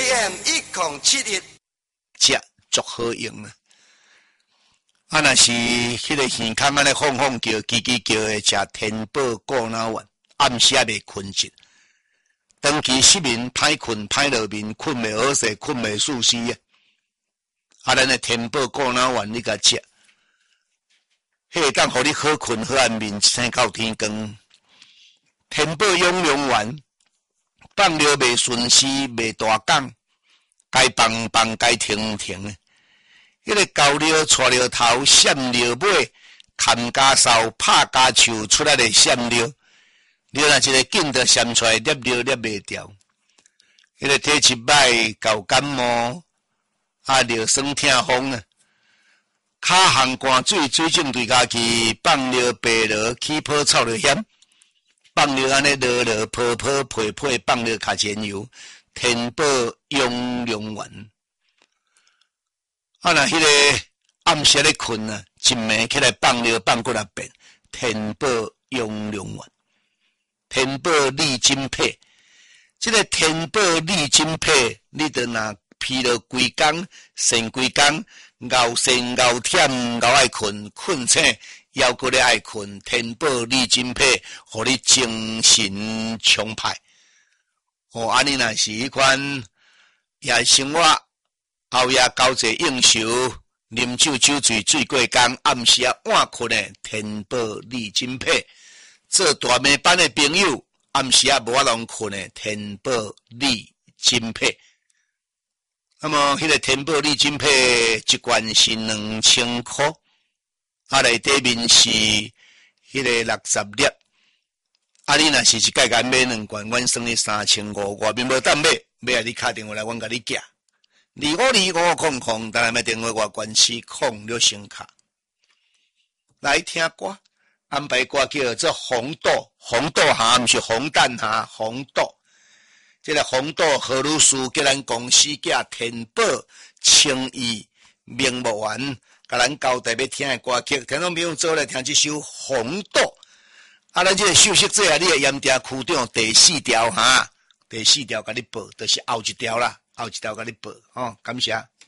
AM 1071， 这足好用啊！啊，若是迄个耳孔安尼放叫、叽叽叫的，食天宝固脑丸，暗时也袂困着。长期失眠、歹困、歹落眠、困袂好势、困袂舒适啊！啊，咱的天宝固脑丸你甲食，迄个当互你好困、好安眠，醒到天光。天宝养龙丸，放尿袂顺时、袂大讲，该放，该停。迄个交尿、带尿头、闪尿尾、砍家梢、拍家手出来的闪尿，尿若一个紧就闪出来，尿袂掉。迄个体质歹、搞感冒，尿酸痛风啊，骹项汗水，水肿对家己，放尿白落，起泡臭就险。放尿安尼落泡配，放尿较前油，天宝养龙丸。啊，若迄个暗时咧困啊，一暝起来放尿放过来遍，天宝养龙丸，天宝利筋配。这个天宝利筋配，你着若疲劳规工、肾规工、熬肾熬忝、熬爱困，困醒腰骨咧爱困，天宝利筋配，互你精神充沛。哦，安尼若是迄款夜生活。后夜交际应酬，啉酒酒醉过工，暗时晚困的天宝利筋配，做大暝班的朋友，暗时无法通困的天宝利筋配。那么迄个天宝利筋配一罐是2000块，内底面是迄个60粒，你若是一概买2罐，阮算你3500，外面无当买，买你打电话来，阮甲你寄。252500，当然要电话我关系06声卡。来听歌，安排歌叫做红豆哈，毋是红蛋哈，红豆。这个红豆何律师叫咱公司叫天宝清意名目丸，甲咱交代要听的歌曲，听众朋友做来听这首红豆。咱这个休息者啊，你的盐埕区长第4条哈，第4条甲你报，就是后一条啦。后一条甲你报，感谢。